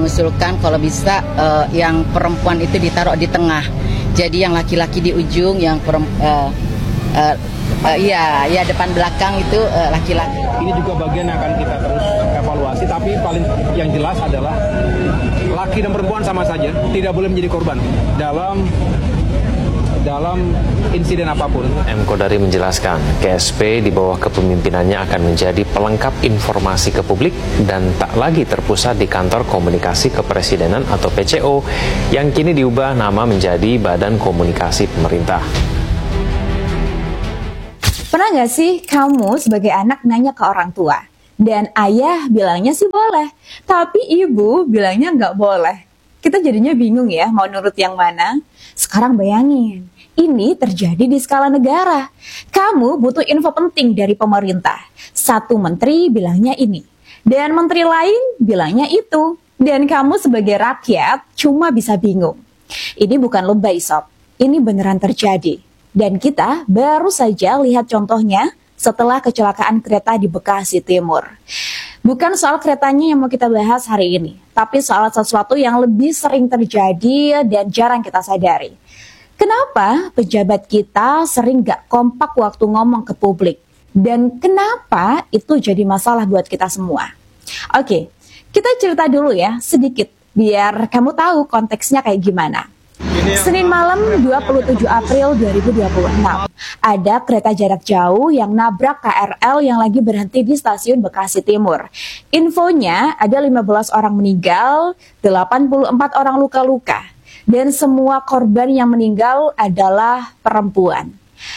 mengusulkan kalau bisa yang perempuan itu ditaruh di tengah. Jadi yang laki-laki di ujung, yang ya depan belakang itu laki-laki. Ini juga bagian yang akan kita terus evaluasi, tapi paling yang jelas adalah laki dan perempuan sama saja, tidak boleh menjadi korban dalam insiden apapun. M. Kodari menjelaskan, KSP di bawah kepemimpinannya akan menjadi pelengkap informasi ke publik dan tak lagi terpusat di Kantor Komunikasi Kepresidenan atau PCO yang kini diubah nama menjadi Badan Komunikasi Pemerintah. Pernah nggak sih kamu sebagai anak nanya ke orang tua? Dan ayah bilangnya sih boleh, tapi ibu bilangnya nggak boleh. Kita jadinya bingung ya, mau nurut yang mana? Sekarang bayangin, ini terjadi di skala negara. Kamu butuh info penting dari pemerintah. Satu menteri bilangnya ini, dan menteri lain bilangnya itu. Dan kamu sebagai rakyat cuma bisa bingung. Ini bukan lebay sob, ini beneran terjadi. Dan kita baru saja lihat contohnya setelah kecelakaan kereta di Bekasi Timur. Bukan soal keretanya yang mau kita bahas hari ini, tapi soal sesuatu yang lebih sering terjadi dan jarang kita sadari. Kenapa pejabat kita sering gak kompak waktu ngomong ke publik? Dan kenapa itu jadi masalah buat kita semua? Oke, kita cerita dulu ya sedikit, biar kamu tahu konteksnya kayak gimana. Senin malam 27 April 2026, ada kereta jarak jauh yang nabrak KRL yang lagi berhenti di stasiun Bekasi Timur. Infonya ada 15 orang meninggal, 84 orang luka-luka, dan semua korban yang meninggal adalah perempuan.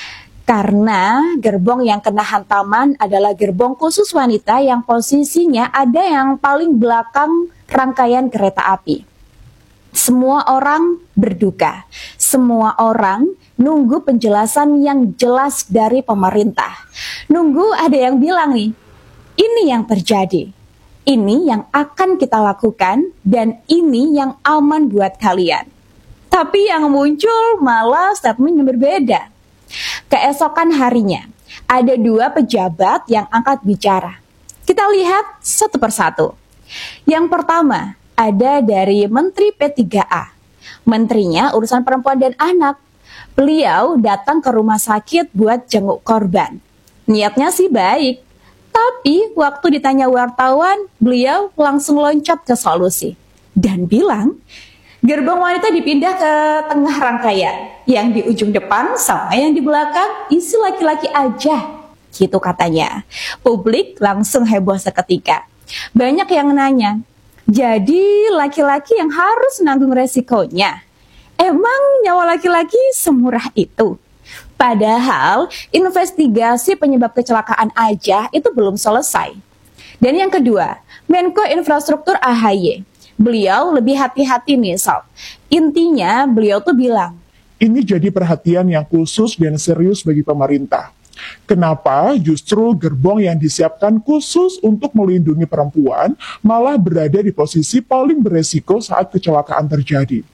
Karena gerbong yang kena hantaman adalah gerbong khusus wanita yang posisinya ada yang paling belakang rangkaian kereta api. Semua orang berduka, semua orang nunggu penjelasan yang jelas dari pemerintah. Nunggu ada yang bilang nih, ini yang terjadi, ini yang akan kita lakukan, dan ini yang aman buat kalian. Tapi yang muncul malah statement yang berbeda. Keesokan harinya, ada dua pejabat yang angkat bicara. Kita lihat satu persatu. Yang pertama, ada dari Menteri P3A. Menterinya urusan perempuan dan anak. Beliau datang ke rumah sakit buat jenguk korban. Niatnya sih baik, tapi waktu ditanya wartawan, beliau langsung loncat ke solusi. Dan bilang, gerbong wanita dipindah ke tengah rangkaian. Yang di ujung depan sama yang di belakang isi laki-laki aja. Gitu katanya. Publik langsung heboh seketika. Banyak yang nanya, jadi laki-laki yang harus nanggung resikonya. Emang nyawa laki-laki semurah itu? Padahal investigasi penyebab kecelakaan aja itu belum selesai. Dan yang kedua, Menko Infrastruktur AHY. Beliau lebih hati-hati nih Sob. Intinya beliau tuh bilang, ini jadi perhatian yang khusus dan serius bagi pemerintah. Kenapa justru gerbong yang disiapkan khusus untuk melindungi perempuan malah berada di posisi paling beresiko saat kecelakaan terjadi?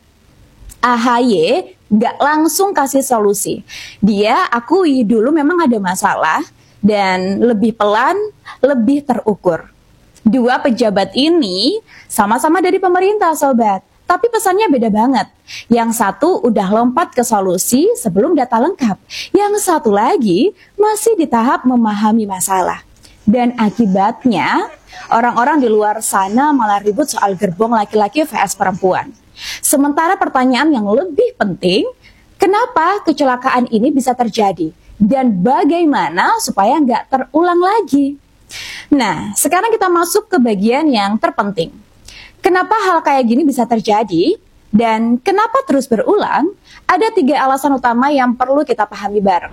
AHY gak langsung kasih solusi. Dia akui dulu memang ada masalah dan lebih pelan, lebih terukur. Dua pejabat ini sama-sama dari pemerintah sobat, tapi pesannya beda banget. Yang satu udah lompat ke solusi sebelum data lengkap. Yang satu lagi masih di tahap memahami masalah. Dan akibatnya, orang-orang di luar sana malah ribut soal gerbong laki-laki vs perempuan. Sementara pertanyaan yang lebih penting, kenapa kecelakaan ini bisa terjadi? Dan bagaimana supaya nggak terulang lagi? Nah, sekarang kita masuk ke bagian yang terpenting. Kenapa hal kayak gini bisa terjadi dan kenapa terus berulang? Ada 3 alasan utama yang perlu kita pahami bareng.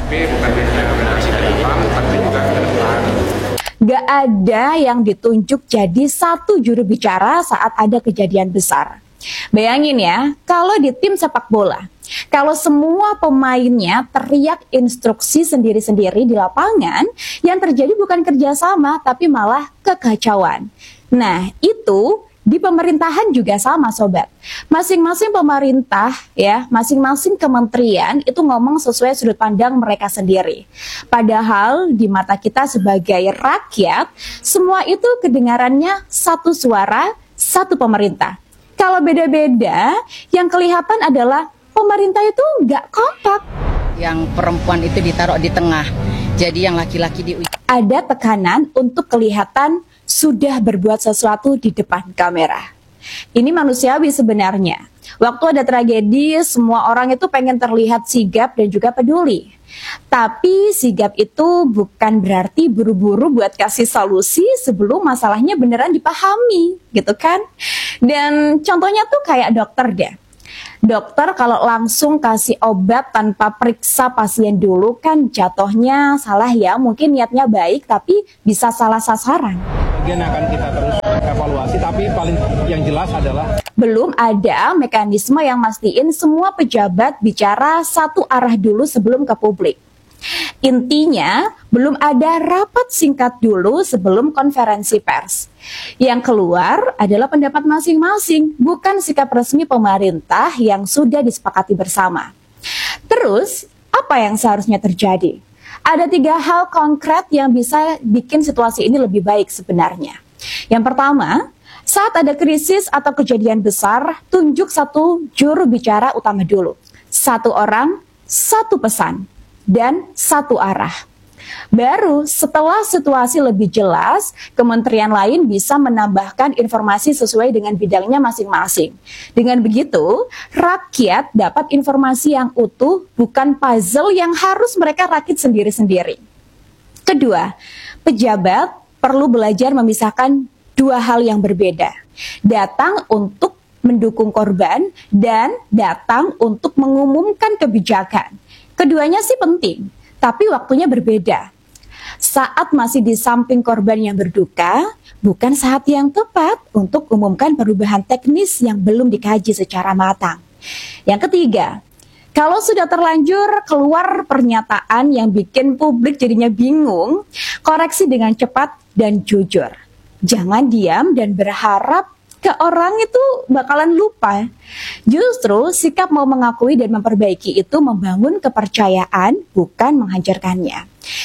Gak ada yang ditunjuk jadi satu juru bicara saat ada kejadian besar. Bayangin ya, kalau di tim sepak bola, kalau semua pemainnya teriak instruksi sendiri-sendiri di lapangan, yang terjadi bukan kerjasama tapi malah kekacauan. Nah, itu di pemerintahan juga sama sobat. Masing-masing pemerintah ya, masing-masing kementerian itu ngomong sesuai sudut pandang mereka sendiri. Padahal di mata kita sebagai rakyat, semua itu kedengarannya satu suara, satu pemerintah. Kalau beda-beda, yang kelihatan adalah pemerintah itu nggak kompak. Yang perempuan itu ditaruh di tengah. Jadi yang laki-laki di ujung. Ada tekanan untuk kelihatan sudah berbuat sesuatu di depan kamera. Ini manusiawi sebenarnya. Waktu ada tragedi, semua orang itu pengen terlihat sigap dan juga peduli. Tapi sigap itu bukan berarti buru-buru buat kasih solusi sebelum masalahnya beneran dipahami, gitu kan? Dan contohnya tuh kayak dokter deh. Dokter kalau langsung kasih obat tanpa periksa pasien dulu kan jatuhnya salah ya. Mungkin niatnya baik tapi bisa salah sasaran. Bagian akan kita terus evaluasi, tapi paling yang jelas adalah belum ada mekanisme yang mastiin semua pejabat bicara satu arah dulu sebelum ke publik. Intinya, belum ada rapat singkat dulu sebelum konferensi pers. Yang keluar adalah pendapat masing-masing, bukan sikap resmi pemerintah yang sudah disepakati bersama. Terus, apa yang seharusnya terjadi? Ada 3 hal konkret yang bisa bikin situasi ini lebih baik sebenarnya. Yang pertama, saat ada krisis atau kejadian besar, tunjuk satu juru bicara utama dulu. 1 orang, 1 pesan, dan 1 arah. Baru setelah situasi lebih jelas, kementerian lain bisa menambahkan informasi sesuai dengan bidangnya masing-masing. Dengan begitu, rakyat dapat informasi yang utuh, bukan puzzle yang harus mereka rakit sendiri-sendiri. Kedua, pejabat perlu belajar memisahkan 2 hal yang berbeda. Datang untuk mendukung korban dan datang untuk mengumumkan kebijakan. Keduanya sih penting, tapi waktunya berbeda. Saat masih di samping korban yang berduka, bukan saat yang tepat untuk umumkan perubahan teknis yang belum dikaji secara matang. Yang ketiga, kalau sudah terlanjur keluar pernyataan yang bikin publik jadinya bingung, koreksi dengan cepat dan jujur. Jangan diam dan berharap ke orang itu bakalan lupa. Justru sikap mau mengakui dan memperbaiki itu membangun kepercayaan, bukan menghancurkannya.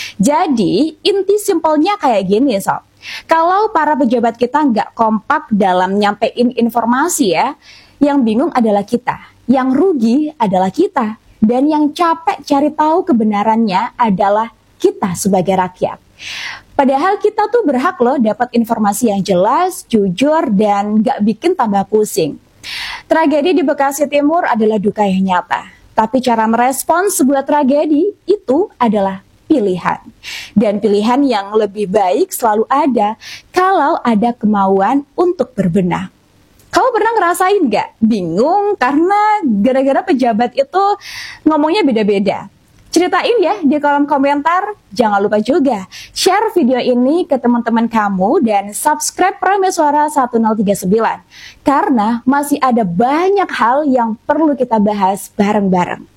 Jadi inti simpelnya kayak gini sob. Kalau para pejabat kita nggak kompak dalam nyampein informasi ya, yang bingung adalah kita, yang rugi adalah kita, dan yang capek cari tahu kebenarannya adalah kita sebagai rakyat. Padahal kita tuh berhak loh dapat informasi yang jelas, jujur, dan gak bikin tambah pusing. Tragedi di Bekasi Timur adalah duka yang nyata. Tapi cara merespons sebuah tragedi itu adalah pilihan. Dan pilihan yang lebih baik selalu ada kalau ada kemauan untuk berbenah. Kamu pernah ngerasain gak bingung karena gara-gara pejabat itu ngomongnya beda-beda? Ceritain ya di kolom komentar. Jangan lupa juga share video ini ke teman-teman kamu dan subscribe Prameswara 1039. Karena masih ada banyak hal yang perlu kita bahas bareng-bareng.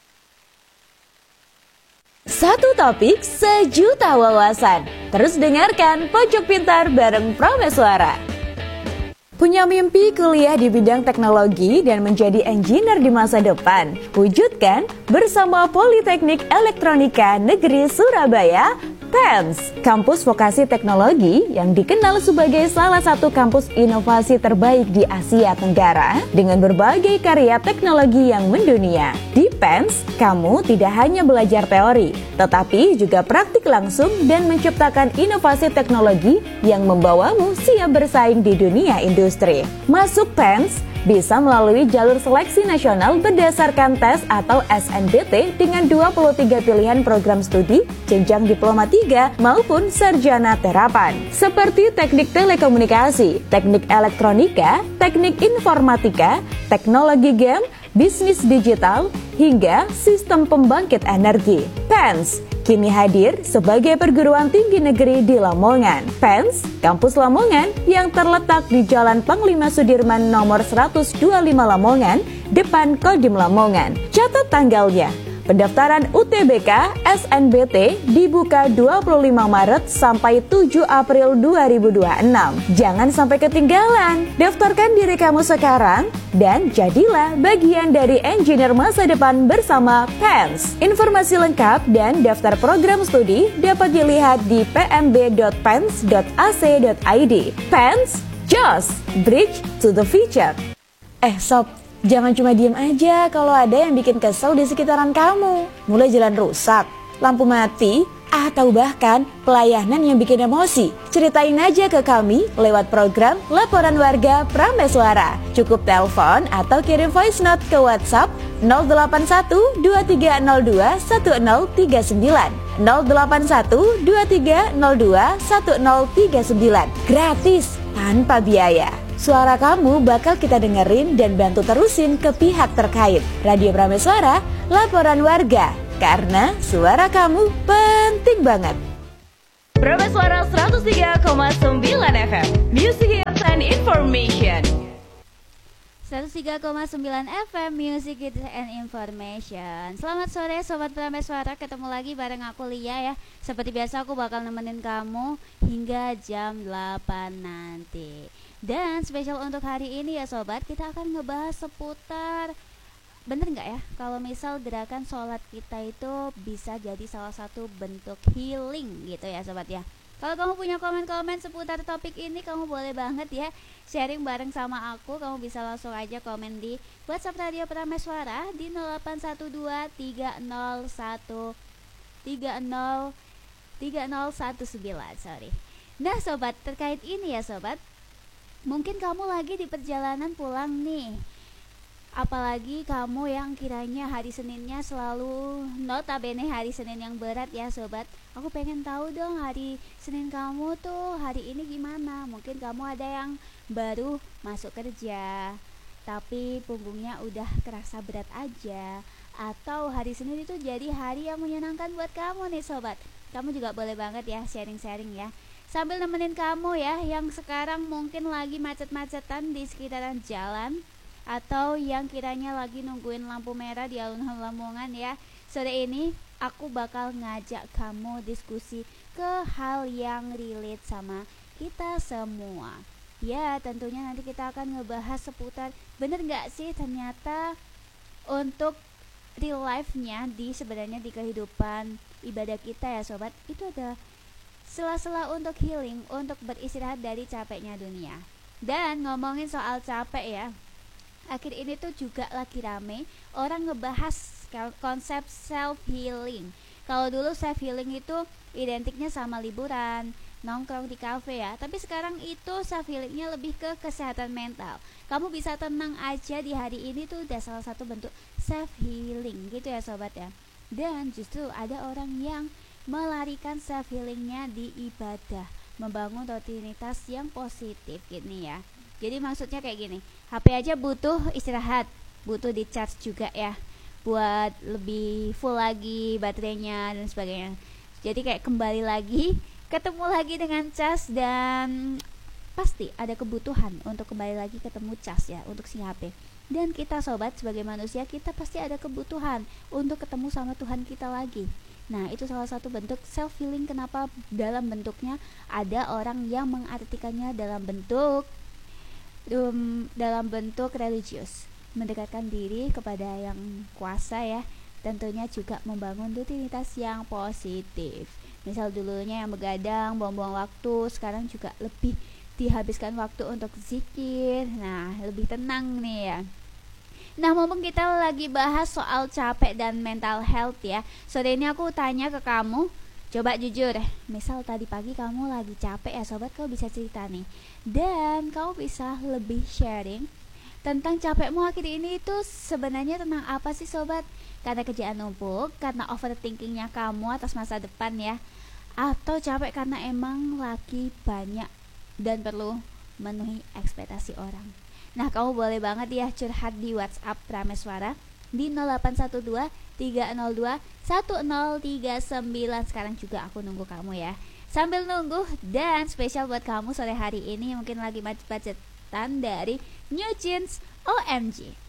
Satu topik, sejuta wawasan. Terus dengarkan Pojok Pintar bareng Prameswara. Punya mimpi kuliah di bidang teknologi dan menjadi engineer di masa depan? Wujudkan bersama Politeknik Elektronika Negeri Surabaya, PENS, kampus vokasi teknologi yang dikenal sebagai salah satu kampus inovasi terbaik di Asia Tenggara dengan berbagai karya teknologi yang mendunia. Di PENS, kamu tidak hanya belajar teori, tetapi juga praktik langsung dan menciptakan inovasi teknologi yang membawamu siap bersaing di dunia industri. Masuk PENS bisa melalui jalur seleksi nasional berdasarkan tes atau SNBT dengan 23 pilihan program studi, jenjang diploma 3 maupun sarjana terapan. Seperti teknik telekomunikasi, teknik elektronika, teknik informatika, teknologi game, bisnis digital, hingga sistem pembangkit energi. PENS kini hadir sebagai perguruan tinggi negeri di Lamongan. PENS, kampus Lamongan yang terletak di Jalan Panglima Sudirman nomor 125 Lamongan, depan Kodim Lamongan. Catat tanggalnya. Pendaftaran UTBK SNBT dibuka 25 Maret sampai 7 April 2026. Jangan sampai ketinggalan. Daftarkan diri kamu sekarang dan jadilah bagian dari engineer masa depan bersama PENS. Informasi lengkap dan daftar program studi dapat dilihat di pmb.pens.ac.id. PENS, Just Bridge to the Future. Sob, jangan cuma diem aja kalau ada yang bikin kesel di sekitaran kamu. Mulai jalan rusak, lampu mati, atau bahkan pelayanan yang bikin emosi. Ceritain aja ke kami lewat program Laporan Warga Prameswara. Cukup telepon atau kirim voice note ke WhatsApp 081 2302 1039 081 2302 1039. Gratis, tanpa biaya. Suara kamu bakal kita dengerin dan bantu terusin ke pihak terkait. Radio Prameswara, Laporan Warga. Karena suara kamu penting banget. Prameswara 103,9 FM, Music Hits and Information. 103,9 FM, Music Hits and Information. Selamat sore Sobat Prameswara, ketemu lagi bareng aku Lia ya. Seperti biasa aku bakal nemenin kamu hingga jam 8 nanti. Dan spesial untuk hari ini ya Sobat, kita akan ngebahas seputar, bener nggak ya kalau misal gerakan sholat kita itu bisa jadi salah satu bentuk healing gitu ya Sobat ya. Kalau kamu punya komen-komen seputar topik ini, kamu boleh banget ya sharing bareng sama aku. Kamu bisa langsung aja komen di WhatsApp Radio Prameswara di 0812 301 3019. Nah Sobat, terkait ini ya Sobat, mungkin kamu lagi di perjalanan pulang nih. Apalagi kamu yang kiranya hari Seninnya selalu notabene hari Senin yang berat ya Sobat. Aku pengen tahu dong hari Senin kamu tuh hari ini gimana. Mungkin kamu ada yang baru masuk kerja tapi punggungnya udah kerasa berat aja. Atau hari Senin itu jadi hari yang menyenangkan buat kamu nih Sobat. Kamu juga boleh banget ya sharing-sharing ya, sambil nemenin kamu ya yang sekarang mungkin lagi macet-macetan di sekitaran jalan, atau yang kiranya lagi nungguin lampu merah di alun-alun Lamongan ya. Sore ini aku bakal ngajak kamu diskusi ke hal yang relate sama kita semua. Ya tentunya nanti kita akan ngebahas seputar bener gak sih ternyata untuk real life-nya sebenarnya di kehidupan ibadah kita ya Sobat, itu ada sela-sela untuk healing, untuk beristirahat dari capeknya dunia. Dan ngomongin soal capek ya, akhir ini tuh juga lagi rame orang ngebahas konsep self healing. Kalau dulu self healing itu identiknya sama liburan, nongkrong di kafe ya. Tapi sekarang itu self healingnya lebih ke kesehatan mental. Kamu bisa tenang aja di hari ini tuh udah salah satu bentuk self healing gitu ya Sobat ya. Dan justru ada orang yang melarikan self healingnya di ibadah, membangun rutinitas yang positif gini ya. Jadi maksudnya kayak gini, HP aja butuh istirahat, butuh di charge juga ya, buat lebih full lagi baterainya dan sebagainya. Jadi kayak kembali lagi, ketemu lagi dengan cas, dan pasti ada kebutuhan untuk kembali lagi ketemu cas ya untuk si HP. Dan kita Sobat sebagai manusia, kita pasti ada kebutuhan untuk ketemu sama Tuhan kita lagi. Nah itu salah satu bentuk self healing. Kenapa dalam bentuknya ada orang yang mengartikannya dalam bentuk religius, mendekatkan diri kepada yang kuasa ya. Tentunya juga membangun rutinitas yang positif. Misal dulunya yang begadang, buang-buang waktu, sekarang juga lebih dihabiskan waktu untuk zikir. Nah lebih tenang nih ya. Nah mumpung kita lagi bahas soal capek dan mental health ya, sore ini aku tanya ke kamu, coba jujur, misal tadi pagi kamu lagi capek ya Sobat, kamu bisa cerita nih. Dan kamu bisa lebih sharing tentang capekmu akhir ini itu sebenarnya tentang apa sih Sobat? Karena kerjaan numpuk, karena overthinkingnya kamu atas masa depan ya, atau capek karena emang lagi banyak dan perlu memenuhi ekspektasi orang. Nah kamu boleh banget ya curhat di WhatsApp Prameswara di 0812 302 1039. Sekarang juga aku nunggu kamu ya. Sambil nunggu, dan spesial buat kamu sore hari ini mungkin lagi macet-macetan dari New Jeans OMG.